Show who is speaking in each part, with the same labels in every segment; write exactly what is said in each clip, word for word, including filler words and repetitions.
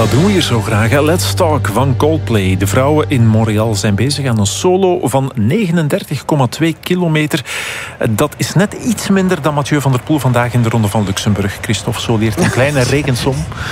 Speaker 1: Dat doen we hier zo graag. Hè? Let's Talk van Coldplay. De vrouwen in Montreal zijn bezig aan een solo van negenendertig komma twee kilometer. Dat is net iets minder dan Mathieu van der Poel vandaag in de Ronde van Luxemburg. Christophe, zo leert een kleine rekensom.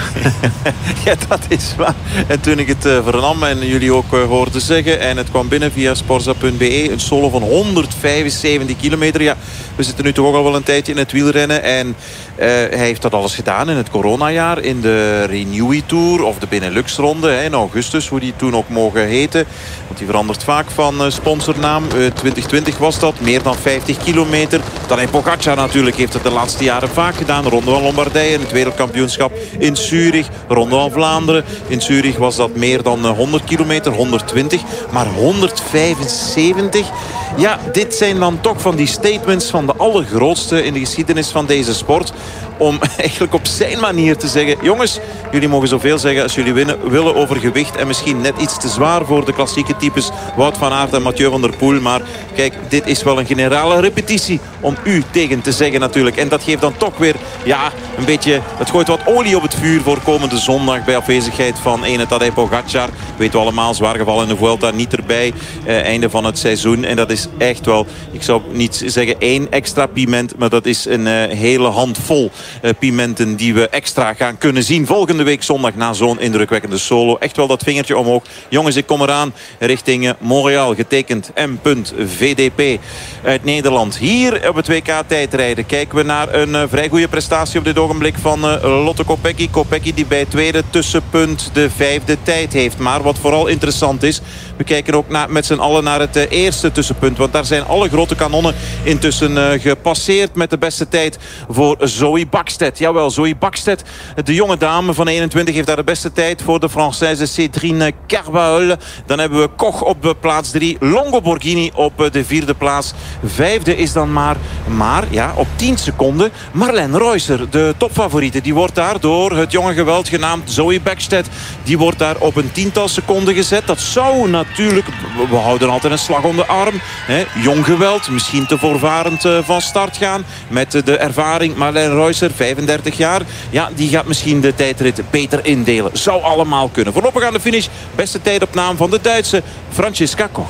Speaker 2: Ja, dat is waar. En toen ik het uh, vernam en jullie ook uh, hoorden zeggen, en het kwam binnen via sporza punt b e, een solo van honderdvijfenzeventig kilometer. Ja, we zitten nu toch ook al wel een tijdje in het wielrennen. En uh, hij heeft dat alles gedaan in het coronajaar, in de Renewy Tour of de Benelux-ronde hè, in augustus, hoe die toen ook mogen heten. Want die verandert vaak van uh, sponsornaam. Uh, twintig twintig was dat, meer dan vijftig kilometer. Tadej Pogacar natuurlijk heeft het de laatste jaren vaak gedaan. Ronde van Lombardije, het wereldkampioenschap in Zurich, Ronde van Vlaanderen. In Zurich was dat meer dan honderd kilometer, honderdtwintig. Maar honderdvijfenzeventig... Ja, dit zijn dan toch van die statements van de allergrootste in de geschiedenis van deze sport. Om eigenlijk op zijn manier te zeggen, jongens, jullie mogen zoveel zeggen als jullie winnen, willen over gewicht. En misschien net iets te zwaar voor de klassieke types Wout van Aert en Mathieu van der Poel. Maar kijk, dit is wel een generale repetitie om u tegen te zeggen natuurlijk. En dat geeft dan toch weer, ja, een beetje, het gooit wat olie op het vuur voor komende zondag bij afwezigheid van ene Tadej Pogacar. Weten we allemaal, zwaar geval in de Vuelta, niet erbij. Eh, einde van het seizoen. En dat is echt wel, ik zou niet zeggen één extra piment, maar dat is een uh, hele handvol uh, pimenten die we extra gaan kunnen zien volgende week zondag na zo'n indrukwekkende solo. Echt wel dat vingertje omhoog. Jongens, ik kom eraan richting uh, Montreal, getekend M V D P uit Nederland. Hier op het W K tijdrijden kijken we naar een uh, vrij goede prestatie op dit ogenblik van uh, Lotte Kopecky. Kopecky die bij het tweede tussenpunt de vijfde tijd heeft. Maar wat vooral interessant is, we kijken ook naar, met z'n allen naar het uh, eerste tussenpunt. Want daar zijn alle grote kanonnen intussen uh, gepasseerd met de beste tijd voor Zoe Bakstedt. Jawel, Zoe Bakstedt, de jonge dame van eenentwintig, heeft daar de beste tijd voor de Française Cédrine Carvajal. Dan hebben we Koch op plaats drie, Longo Borghini op de vierde plaats. Vijfde is dan maar, maar ja, op tien seconden Marlene Reusser, de topfavoriete. Die wordt daar door het jonge geweld genaamd Zoe Bakstedt. Die wordt daar op een tiental seconden gezet. Dat zou natuurlijk, we houden altijd een slag om de arm. Hè, jong geweld, misschien te voorvarend uh, van start gaan. Met uh, de ervaring Marlene Reusser, vijfendertig jaar. Ja, die gaat misschien de tijdrit beter indelen. Zou allemaal kunnen. Voorlopig aan de finish, beste tijd op naam van de Duitse Franziska Koch.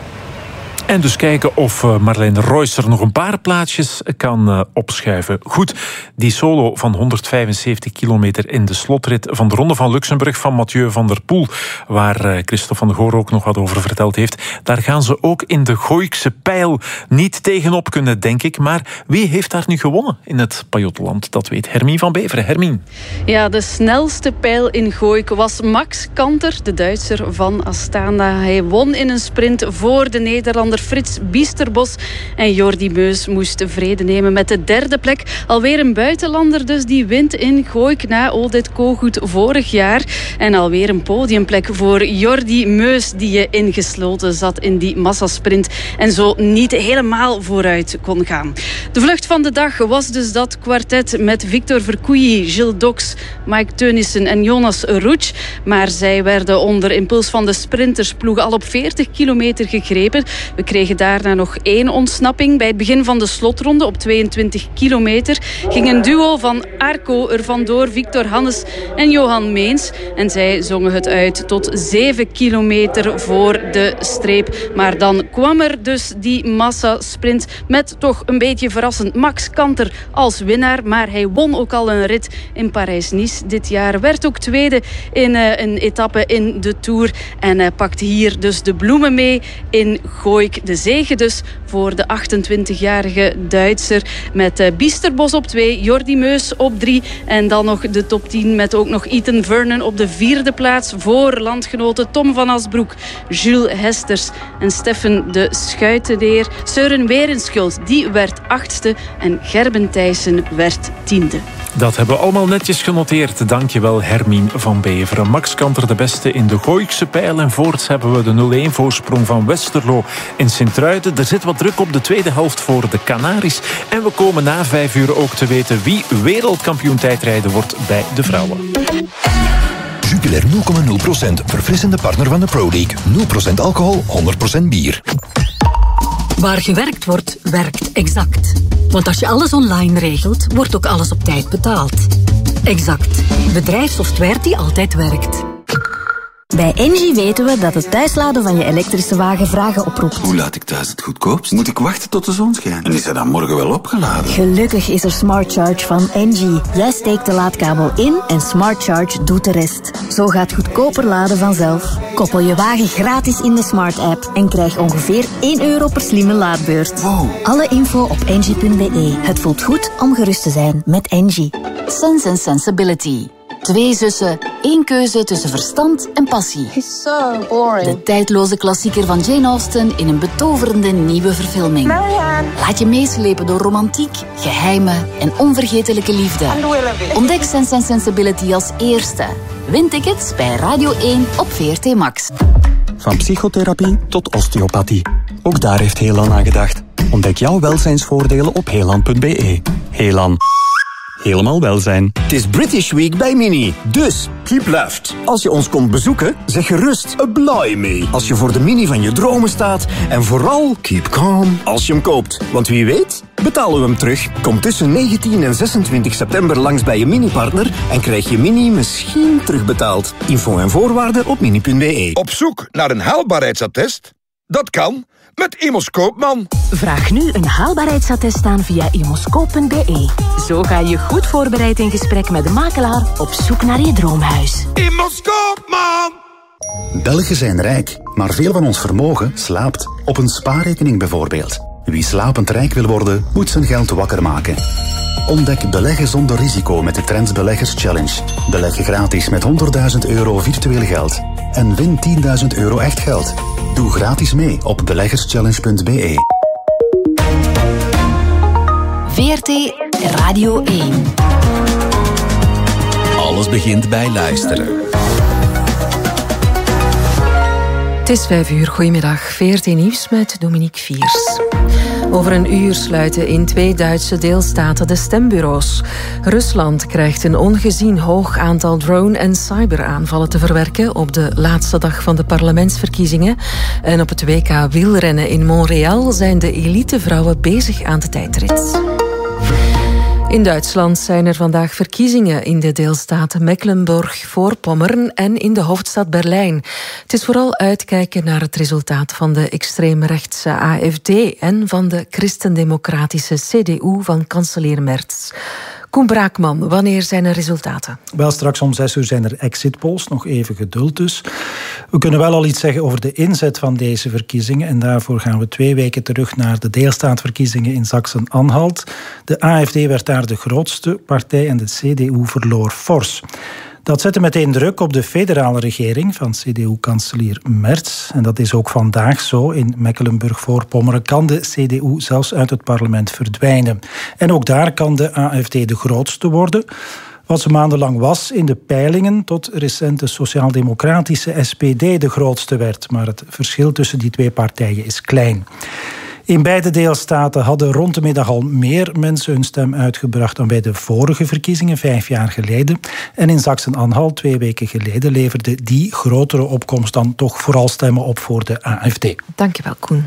Speaker 1: En dus kijken of Marlene Reusser nog een paar plaatsjes kan uh, opschuiven. Goed, die solo van honderdvijfenzeventig kilometer in de slotrit van de Ronde van Luxemburg van Mathieu van der Poel, waar uh, Christophe van der Goor ook nog wat over verteld heeft. Daar gaan ze ook in de Gooikse pijl niet tegenop kunnen, denk ik. Maar wie heeft daar nu gewonnen in het Pajottenland? Dat weet Hermine van Beveren. Hermine.
Speaker 3: Ja, de snelste pijl in Gooik was Max Kanter, de Duitser van Astana. Hij won in een sprint voor de Nederlander Frits Biesterbos. En Jordi Meus moest vrede nemen met de derde plek. Alweer een buitenlander dus die wint in Gooik na Oded Kogut vorig jaar. En alweer een podiumplek voor Jordi Meus die ingesloten zat in die massasprint. En zo niet helemaal vooruit kon gaan. De vlucht van de dag was dus dat kwartet met Victor Vercouilly, Gilles Dox, Mike Teunissen en Jonas Ruch. Maar zij werden onder impuls van de sprintersploeg al op veertig kilometer gegrepen. We kregen daarna nog één ontsnapping. Bij het begin van de slotronde op tweeëntwintig kilometer ging een duo van Arco er vandoor, Victor Hannes en Johan Meens. En zij zongen het uit tot zeven kilometer voor de streep. Maar dan kwam er dus die massasprint met toch een beetje verrassend Max Kanter als winnaar. Maar hij won ook al een rit in Parijs-Nice dit jaar. Werd ook tweede in uh, een etappe in de Tour. En uh, pakt hier dus de bloemen mee in Gooik. De zege dus voor de achtentwintigjarige Duitser. Met uh, Biesterbos op twee, Jordi Meus op drie. En dan nog de top tien met ook nog Ethan Vernon op de vierde plaats. Voor landgenoten Tom van Asbroek, Jules Hesters en Steffen de Schuitendeer. Søren Werenschuld, die werd achtste. En Gerben Thijssen werd tiende.
Speaker 1: Dat hebben we allemaal netjes genoteerd. Dankjewel Hermine van Beveren. Max Kanter de beste in de Gooikse pijl. En voorts hebben we de nul-één voorsprong van Westerlo in Sint-Truiden. Er zit wat druk op de tweede helft voor de Canaries. En we komen na vijf uur ook te weten wie wereldkampioen tijdrijden wordt bij de vrouwen.
Speaker 4: Jupiler nul komma nul procent. Verfrissende partner van de Pro League. nul procent alcohol, honderd procent bier.
Speaker 5: Waar gewerkt wordt, werkt Exact. Want als je alles online regelt, wordt ook alles op tijd betaald. Exact. Bedrijfssoftware die altijd werkt.
Speaker 6: Bij Engie weten we dat het thuisladen van je elektrische wagen vragen oproept.
Speaker 7: Hoe laat ik thuis het goedkoopst? Moet ik wachten tot de zon schijnt? En is hij dan morgen wel opgeladen?
Speaker 6: Gelukkig is er Smart Charge van Engie. Jij steekt de laadkabel in en Smart Charge doet de rest. Zo gaat goedkoper laden vanzelf. Koppel je wagen gratis in de Smart app en krijg ongeveer één euro per slimme laadbeurt.
Speaker 7: Wow.
Speaker 6: Alle info op engie punt be. Het voelt goed om gerust te zijn met Engie.
Speaker 8: Sense and Sensibility. Twee zussen, één keuze tussen verstand en passie.
Speaker 9: He's so boring.
Speaker 8: De tijdloze klassieker van Jane Austen in een betoverende nieuwe verfilming.
Speaker 9: Marianne.
Speaker 8: Laat je meeslepen door romantiek, geheimen en onvergetelijke liefde. Ontdek Sense and Sensibility als eerste. Win tickets bij Radio één op V R T Max.
Speaker 10: Van psychotherapie tot osteopathie. Ook daar heeft Helan aan gedacht. Ontdek jouw welzijnsvoordelen op helan punt be. Helan. Helemaal welzijn.
Speaker 11: Het is British Week bij Mini. Dus, keep left. Als je ons komt bezoeken, zeg gerust blimey. Als je voor de Mini van je dromen staat. En vooral, keep calm als je hem koopt. Want wie weet, betalen we hem terug. Kom tussen negentien en zesentwintig september langs bij je Mini-partner en krijg je Mini misschien terugbetaald. Info en voorwaarden op mini punt be.
Speaker 12: Op zoek naar een haalbaarheidsattest? Dat kan met Imos Koopman.
Speaker 13: Vraag nu een haalbaarheidsattest aan via imoscoop punt be. Zo ga je goed voorbereid in gesprek met de makelaar op zoek naar je droomhuis.
Speaker 12: Imos Koopman!
Speaker 14: Belgen zijn rijk, maar veel van ons vermogen slaapt. Op een spaarrekening bijvoorbeeld. Wie slapend rijk wil worden, moet zijn geld wakker maken. Ontdek beleggen zonder risico met de Trends Beleggers Challenge. Beleg gratis met honderdduizend euro virtueel geld. En win tienduizend euro echt geld. Doe gratis mee op beleggerschallenge punt be.
Speaker 8: V R T Radio één.
Speaker 15: Alles begint bij luisteren.
Speaker 16: Het is vijf uur. Goedemiddag. V R T Nieuws met Dominique Viers. Over een uur sluiten in twee Duitse deelstaten de stembureaus. Rusland krijgt een ongezien hoog aantal drone- en cyberaanvallen te verwerken op de laatste dag van de parlementsverkiezingen. En op het W K wielrennen in Montreal zijn de elitevrouwen bezig aan de tijdrit. In Duitsland zijn er vandaag verkiezingen in de deelstaten Mecklenburg-Voorpommern en in de hoofdstad Berlijn. Het is vooral uitkijken naar het resultaat van de extreemrechtse A F D en van de christendemocratische C D U van kanselier Merz. Koen Braakman, wanneer zijn er resultaten?
Speaker 17: Wel, straks om zes uur zijn er exit polls, nog even geduld dus. We kunnen wel al iets zeggen over de inzet van deze verkiezingen en daarvoor gaan we twee weken terug naar de deelstaatverkiezingen in Sachsen-Anhalt. De A F D werd daar de grootste partij en de C D U verloor fors. Dat zette meteen druk op de federale regering van C D U-kanselier Merz. En dat is ook vandaag zo. In Mecklenburg-Voorpommern kan de C D U zelfs uit het parlement verdwijnen. En ook daar kan de A F D de grootste worden. Wat ze maandenlang was in de peilingen, tot recent de sociaal-democratische S P D de grootste werd. Maar het verschil tussen die twee partijen is klein. In beide deelstaten hadden rond de middag al meer mensen hun stem uitgebracht dan bij de vorige verkiezingen, vijf jaar geleden. En in Sachsen-Anhalt, twee weken geleden, leverde die grotere opkomst dan toch vooral stemmen op voor de A F D.
Speaker 16: Dankjewel, Koen.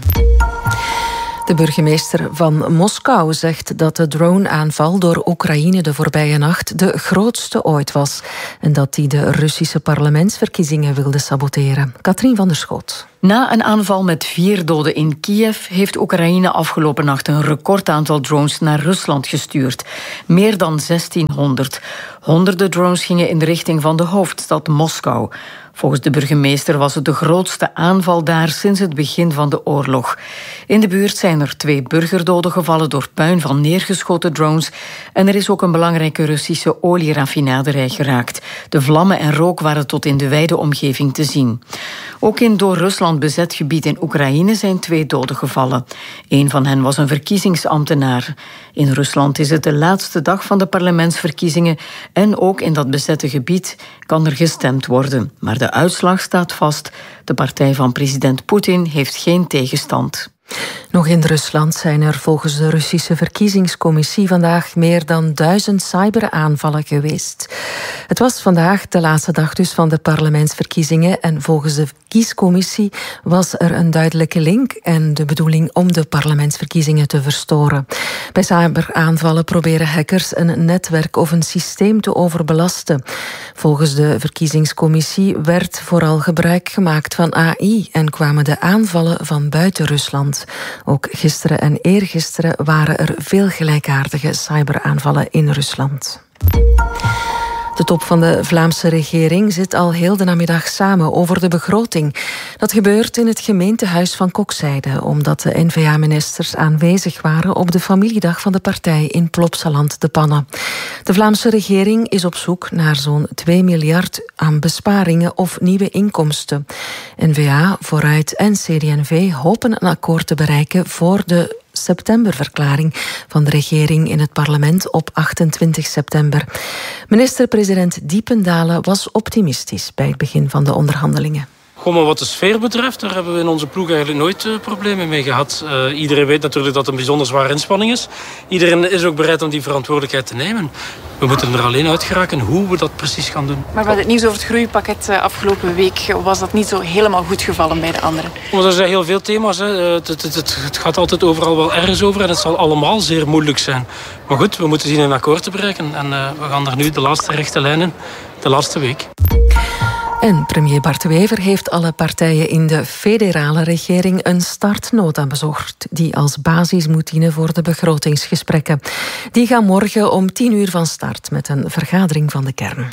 Speaker 16: De burgemeester van Moskou zegt dat de droneaanval door Oekraïne de voorbije nacht de grootste ooit was. En dat hij de Russische parlementsverkiezingen wilde saboteren. Katrien van der Schoot.
Speaker 18: Na een aanval met vier doden in Kiev heeft Oekraïne afgelopen nacht een recordaantal drones naar Rusland gestuurd. Meer dan zestienhonderd. Honderden drones gingen in de richting van de hoofdstad Moskou. Volgens de burgemeester was het de grootste aanval daar sinds het begin van de oorlog. In de buurt zijn er twee burgerdoden gevallen door puin van neergeschoten drones. En er is ook een belangrijke Russische olieraffinaderij geraakt. De vlammen en rook waren tot in de wijde omgeving te zien. Ook in door Rusland bezet gebied in Oekraïne zijn twee doden gevallen. Een van hen was een verkiezingsambtenaar. In Rusland is het de laatste dag van de parlementsverkiezingen en ook in dat bezette gebied kan er gestemd worden. Maar de uitslag staat vast. De partij van president Poetin heeft geen tegenstand.
Speaker 16: Nog in Rusland zijn er volgens de Russische verkiezingscommissie vandaag meer dan duizend cyberaanvallen geweest. Het was vandaag de laatste dag dus van de parlementsverkiezingen en volgens de kiescommissie was er een duidelijke link en de bedoeling om de parlementsverkiezingen te verstoren. Bij cyberaanvallen proberen hackers een netwerk of een systeem te overbelasten. Volgens de verkiezingscommissie werd vooral gebruik gemaakt van A I en kwamen de aanvallen van buiten Rusland. Ook gisteren en eergisteren waren er veel gelijkaardige cyberaanvallen in Rusland. De top van de Vlaamse regering zit al heel de namiddag samen over de begroting. Dat gebeurt in het gemeentehuis van Kokzijde, omdat de N V A-ministers aanwezig waren op de familiedag van de partij in Plopsaland de Panne. De Vlaamse regering is op zoek naar zo'n twee miljard aan besparingen of nieuwe inkomsten. N V A, Vooruit en C D en V hopen een akkoord te bereiken voor de septemberverklaring van de regering in het parlement op achtentwintig september. Minister-president Diependalen was optimistisch bij het begin van de onderhandelingen.
Speaker 9: Goh, maar wat de sfeer betreft, daar hebben we in onze ploeg eigenlijk nooit uh, problemen mee gehad. Uh, iedereen weet natuurlijk dat het een bijzonder zware inspanning is. Iedereen is ook bereid om die verantwoordelijkheid te nemen. We moeten er alleen uit geraken hoe we dat precies gaan doen.
Speaker 19: Maar bij het nieuws over het groeipakket uh, afgelopen week was dat niet zo helemaal goed gevallen bij de anderen.
Speaker 9: Maar er zijn heel veel thema's. Hè. Het, het, het, het gaat altijd overal wel ergens over en het zal allemaal zeer moeilijk zijn. Maar goed, we moeten zien een akkoord te bereiken. En uh, we gaan er nu de laatste rechte lijnen, de laatste week.
Speaker 16: En premier Bart Wever heeft alle partijen in de federale regering een startnota bezorgd, die als basis moet dienen voor de begrotingsgesprekken. Die gaan morgen om tien uur van start met een vergadering van de kern.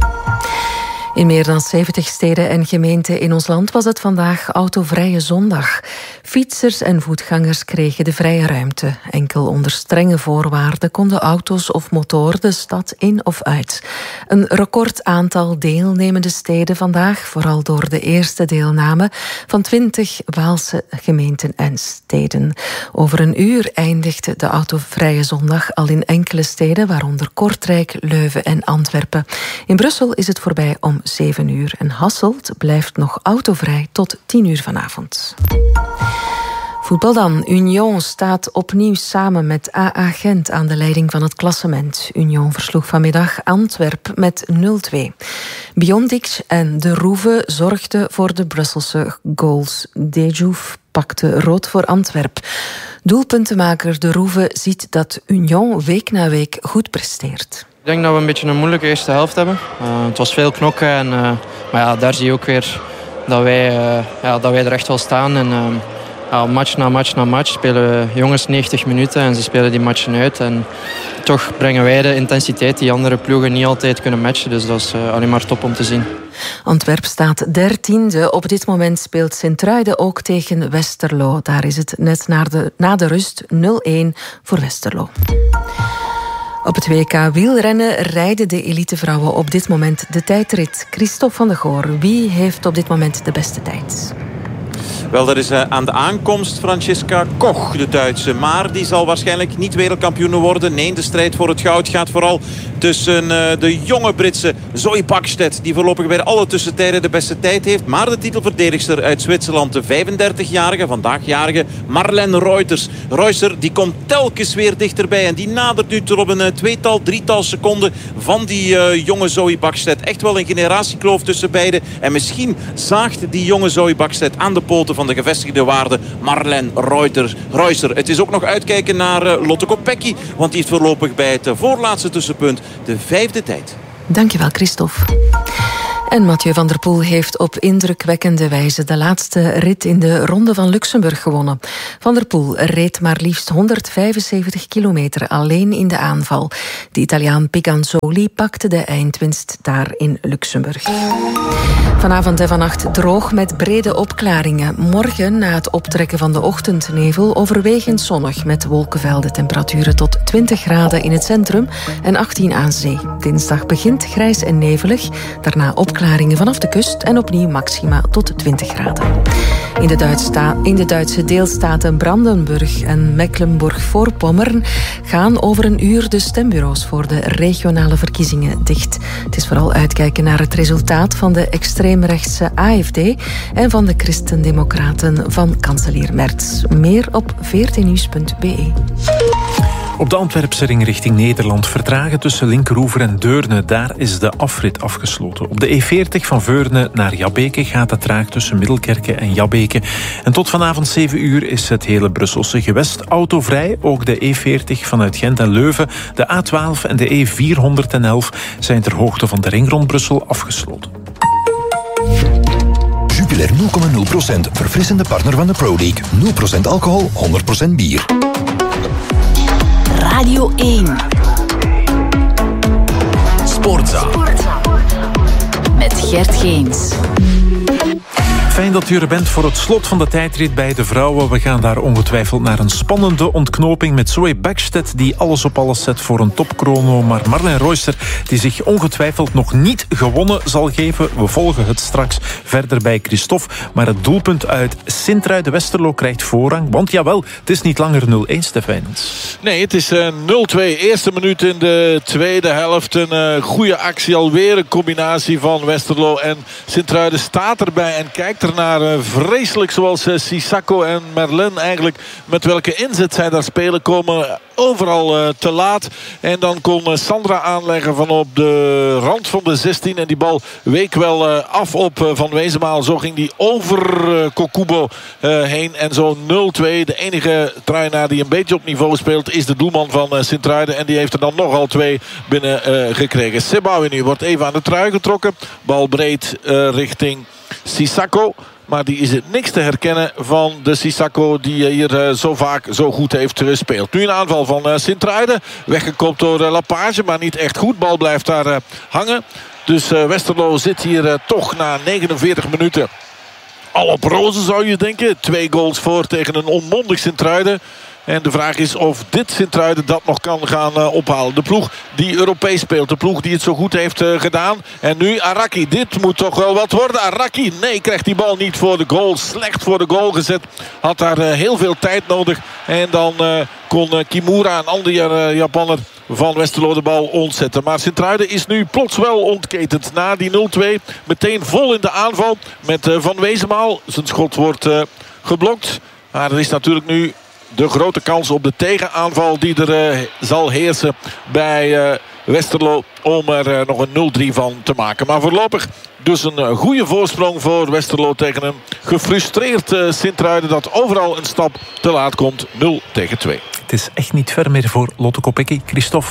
Speaker 16: In meer dan zeventig steden en gemeenten in ons land was het vandaag autovrije zondag. Fietsers en voetgangers kregen de vrije ruimte. Enkel onder strenge voorwaarden konden auto's of motoren de stad in of uit. Een record aantal deelnemende steden vandaag, vooral door de eerste deelname van twintig Waalse gemeenten en steden. Over een uur eindigde de autovrije zondag al in enkele steden, waaronder Kortrijk, Leuven en Antwerpen. In Brussel is het voorbij om zeven uur en Hasselt blijft nog autovrij tot tien uur vanavond. Voetbal dan. Union staat opnieuw samen met A A Gent aan de leiding van het klassement. Union versloeg vanmiddag Antwerp met nul twee. Biondic en De Roeve zorgden voor de Brusselse goals. Dejouf pakte rood voor Antwerp. Doelpuntenmaker De Roeve ziet dat Union week na week goed presteert.
Speaker 20: Ik denk dat we een beetje een moeilijke eerste helft hebben. Uh, het was veel knokken, en, uh, maar ja, daar zie je ook weer dat wij, uh, ja, dat wij er echt wel staan. En, uh, ja, match na match na match spelen jongens negentig minuten en ze spelen die matchen uit. En toch brengen wij de intensiteit die andere ploegen niet altijd kunnen matchen. Dus dat is uh, alleen maar top om te zien.
Speaker 16: Antwerp staat dertiende. Op dit moment speelt Sint-Truiden ook tegen Westerlo. Daar is het net na de, na de rust nul een voor Westerlo. Op het W K wielrennen rijden de elitevrouwen op dit moment de tijdrit. Christophe van der Goor, wie heeft op dit moment de beste tijd?
Speaker 2: Wel, dat is uh, aan de aankomst Francesca Koch, de Duitse. Maar die zal waarschijnlijk niet wereldkampioen worden. Nee, de strijd voor het goud gaat vooral tussen uh, de jonge Britse Zoe Bakstedt, die voorlopig bij alle tussentijden de beste tijd heeft. Maar de titelverdedigster uit Zwitserland, de vijfendertigjarige, vandaagjarige Marlene Reuters. Reuters die komt telkens weer dichterbij. En die nadert nu tot op een uh, tweetal, drietal seconden van die uh, jonge Zoe Bakstedt. Echt wel een generatiekloof tussen beiden. En misschien zaagt die jonge Zoe Bakstedt aan de poten van de gevestigde waarde Marlene Reuters. Reuters. Het is ook nog uitkijken naar uh, Lotte Kopecky, want die heeft voorlopig bij het uh, voorlaatste tussenpunt de vijfde tijd.
Speaker 16: Dankjewel, Christophe. En Mathieu van der Poel heeft op indrukwekkende wijze de laatste rit in de Ronde van Luxemburg gewonnen. Van der Poel reed maar liefst honderdvijfenzeventig kilometer alleen in de aanval. De Italiaan Piganzoli pakte de eindwinst daar in Luxemburg. Vanavond en vannacht droog met brede opklaringen. Morgen, na het optrekken van de ochtendnevel, overwegend zonnig met wolkenvelden. Temperaturen tot twintig graden in het centrum en achttien aan zee. Dinsdag begint grijs en nevelig, daarna opklaringen vanaf de kust en opnieuw maxima tot twintig graden. In de, Duitsta- in de Duitse deelstaten Brandenburg en Mecklenburg-Voorpommern gaan over een uur de stembureaus voor de regionale verkiezingen dicht. Het is vooral uitkijken naar het resultaat van de extreemrechtse A F D en van de Christendemocraten van kanselier Merz. Meer op veertien nieuws punt b e.
Speaker 1: Op de Antwerpse ring richting Nederland vertragen tussen Linkeroever en Deurne. Daar is de afrit afgesloten. Op de E veertig van Veurne naar Jabbeke gaat het traag tussen Middelkerke en Jabbeke. En tot vanavond zeven uur is het hele Brusselse gewest autovrij. Ook de E veertig vanuit Gent en Leuven, de A twaalf en de E vierhonderdelf zijn ter hoogte van de ring rond Brussel afgesloten.
Speaker 4: Jupiler nul komma nul procent, verfrissende partner van de Pro League. nul procent alcohol, honderd procent bier.
Speaker 8: Radio één.
Speaker 15: Sportza.
Speaker 8: Met Gert Geens.
Speaker 1: Fijn dat u er bent voor het slot van de tijdrit bij de vrouwen. We gaan daar ongetwijfeld naar een spannende ontknoping met Zoe Bäckstedt die alles op alles zet voor een topchrono. Maar Marlen Royster die zich ongetwijfeld nog niet gewonnen zal geven. We volgen het straks verder bij Christophe. Maar het doelpunt uit Sint-Truiden-Westerlo krijgt voorrang. Want jawel, het is niet langer nul één, Stefijnens.
Speaker 21: Nee, het is uh, nul twee. Eerste minuut in de tweede helft. Een uh, goede actie alweer. Een combinatie van Westerlo en Sint-Truiden staat erbij en kijkt naar uh, vreselijk zoals uh, Sissako en Merlin eigenlijk met welke inzet zij daar spelen komen overal uh, te laat. En dan kon uh, Sandra aanleggen van op de rand van de zestien en die bal week wel uh, af op uh, Van Wezenmaal. Zo ging die over uh, Kokubo uh, heen en zo nul twee. De enige truienaar die een beetje op niveau speelt is de doelman van uh, Sint-Truiden en die heeft er dan nogal twee binnen uh, gekregen. Sebouw nu wordt even aan de trui getrokken. Bal breed uh, richting Sissako. Maar die is het niks te herkennen van de Sissako die hier uh, zo vaak zo goed heeft gespeeld. Nu een aanval van uh, Sint-Truiden. Weggekopt door uh, Lapage, maar niet echt goed. Bal blijft daar uh, hangen. Dus uh, Westerlo zit hier uh, toch na negenenveertig minuten al op rozen zou je denken. Twee goals voor tegen een onmondig Sint-Truiden. En de vraag is of dit Sint-Truiden dat nog kan gaan uh, ophalen. De ploeg die Europees speelt. De ploeg die het zo goed heeft uh, gedaan. En nu Araki. Dit moet toch wel wat worden. Araki, nee, krijgt die bal niet voor de goal. Slecht voor de goal gezet. Had daar uh, heel veel tijd nodig. En dan uh, kon uh, Kimura, een andere uh, Japanner van Westerlo, de bal ontzetten. Maar Sint-Truiden is nu plots wel ontketend. Na die nul twee meteen vol in de aanval met uh, Van Wezenmaal. Zijn schot wordt uh, geblokt. Maar er is natuurlijk nu de grote kans op de tegenaanval die er uh, zal heersen bij uh, Westerlo om er uh, nog een nul drie van te maken. Maar voorlopig dus een uh, goede voorsprong voor Westerlo tegen een gefrustreerd uh, Sint-Truiden dat overal een stap te laat komt. nul tegen twee.
Speaker 1: Het is echt niet ver meer voor Lotte Kopecky. Christophe.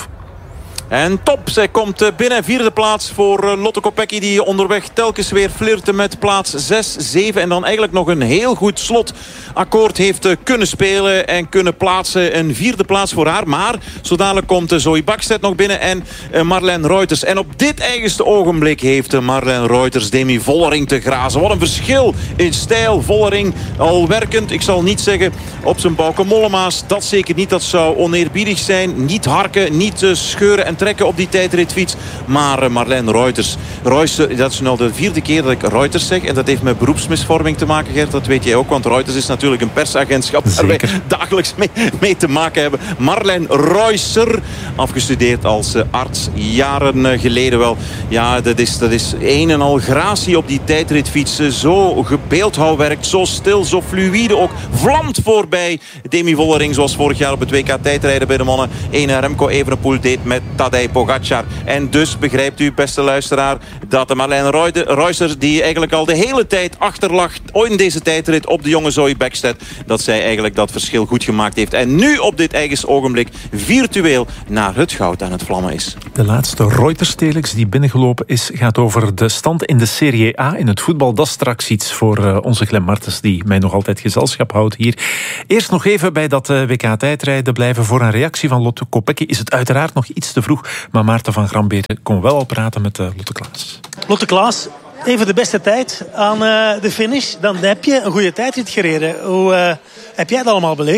Speaker 2: En top, zij komt binnen. Vierde plaats voor Lotte Kopecky die onderweg telkens weer flirte met plaats zes, zeven. En dan eigenlijk nog een heel goed slotakkoord heeft kunnen spelen en kunnen plaatsen. Een vierde plaats voor haar. Maar zo dadelijk komt Zoe Bäckstedt nog binnen en Marlen Reuters. En op dit eigenste ogenblik heeft Marlen Reuters Demi Vollering te grazen. Wat een verschil in stijl. Vollering al werkend. Ik zal niet zeggen op zijn Bauke Mollema's. Dat zeker niet. Dat zou oneerbiedig zijn. Niet harken, niet scheuren en trekken op die tijdritfiets. Maar Marlen Reuters. Reuters, dat is nu al de vierde keer dat ik Reuters zeg. En dat heeft met beroepsmisvorming te maken, Gert. Dat weet jij ook. Want Reuters is natuurlijk een persagentschap waar wij dagelijks mee, mee te maken hebben. Marlen Reutser. Afgestudeerd als arts. Jaren geleden wel. Ja, dat is, dat is een en al gratie op die tijdritfiets. Zo gebeeldhouwwerk. Zo stil, zo fluïde ook. Vlamt voorbij Demi Vollering. Zoals vorig jaar op het W K tijdrijden bij de mannen. Ene Remco Evenepoel deed met Tadej Pogacar. En dus begrijpt u, beste luisteraar, dat de Marlen Reuters, die eigenlijk al de hele tijd achterlag in deze tijdrit op de jonge Zoe Bäckstedt, dat zij eigenlijk dat verschil goed gemaakt heeft. En nu op dit eigen ogenblik virtueel naar het goud aan het vlammen is.
Speaker 1: De laatste Reuters-telex die binnengelopen is, gaat over de stand in de Serie A in het voetbal. Dat is straks iets voor uh, onze Glenn Martens, die mij nog altijd gezelschap houdt hier. Eerst nog even bij dat uh, W K-tijdrijden blijven. Voor een reactie van Lotte Kopecky is het uiteraard nog iets te vroeg. Maar Maarten van Gramberen kon wel al praten met uh, Lotte Klaas.
Speaker 22: Lotte Klaas, even de beste tijd aan uh, de finish. Dan heb je een goede tijdrit gereden. Hoe uh, heb jij dat allemaal beleefd?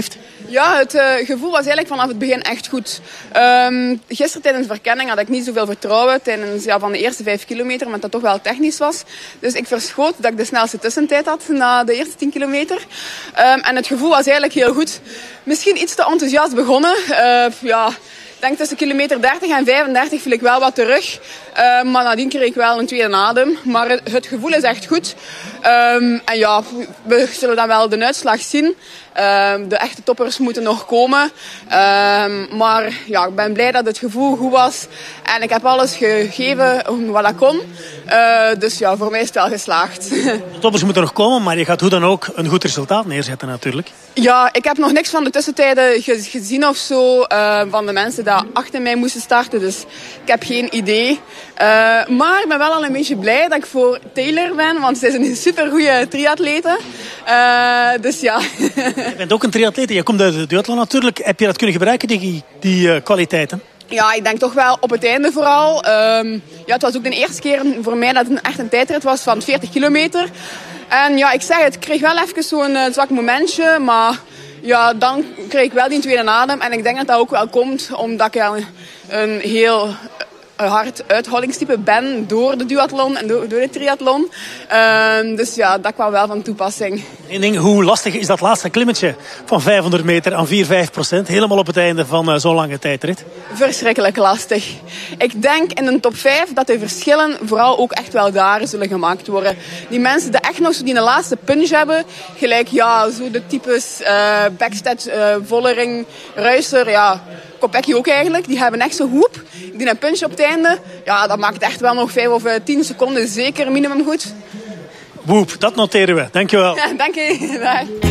Speaker 3: Ja, het uh, gevoel was eigenlijk vanaf het begin echt goed. Um, gisteren tijdens de verkenning had ik niet zoveel vertrouwen tijdens ja, van de eerste vijf kilometer, omdat dat toch wel technisch was. Dus ik verschoot dat ik de snelste tussentijd had na de eerste tien kilometer. Um, en het gevoel was eigenlijk heel goed. Misschien iets te enthousiast begonnen. Uh, ja... Ik denk tussen kilometer dertig en vijfendertig viel ik wel wat terug. Uh, maar nadien kreeg ik wel een tweede adem. Maar het, het gevoel is echt goed. Um, en ja, we zullen dan wel de uitslag zien. Um, de echte toppers moeten nog komen. Um, maar ja, ik ben blij dat het gevoel goed was. En ik heb alles gegeven wat ik kon. Uh, dus ja, voor mij is het wel geslaagd.
Speaker 22: De toppers moeten nog komen, maar je gaat hoe dan ook een goed resultaat neerzetten natuurlijk.
Speaker 3: Ja, ik heb nog niks van de tussentijden gezien of zo. Uh, van de mensen die achter mij moesten starten. Dus ik heb geen idee. Uh, maar ik ben wel al een beetje blij dat ik voor Taylor ben. Want zij is een supergoeie triatlete. Uh, dus ja.
Speaker 22: Je bent ook een triatlete. Je komt uit de duathlon natuurlijk. Heb je dat kunnen gebruiken, die, die uh, kwaliteiten?
Speaker 3: Ja, ik denk toch wel op het einde vooral. Um, ja, het was ook de eerste keer voor mij dat het echt een tijdrit was van veertig kilometer. En ja, ik zeg het, ik kreeg wel even zo'n uh, zwak momentje. Maar ja, dan kreeg ik wel die tweede adem. En ik denk dat dat ook wel komt omdat ik een, een heel hard uithoudingstype ben door de duathlon en door, door de triathlon. Uh, dus ja, dat kwam wel van toepassing.
Speaker 22: Eén ding, hoe lastig is dat laatste klimmetje van vijfhonderd meter aan vier, vijf procent? Helemaal op het einde van uh, zo'n lange tijdrit.
Speaker 3: Verschrikkelijk lastig. Ik denk in een top vijf dat de verschillen vooral ook echt wel daar zullen gemaakt worden. Die mensen die echt nog zo die een laatste punch hebben, gelijk ja, zo de types uh, Backstedt, uh, Vollering, Ruijser, ja, Kopecky ook eigenlijk. Die hebben echt zo'n hoep, die een punch op het einde. Ja, dat maakt echt wel nog vijf of tien seconden zeker minimum goed.
Speaker 22: Woep, dat noteren we. Dankjewel.
Speaker 3: Ja, dank je. Dag.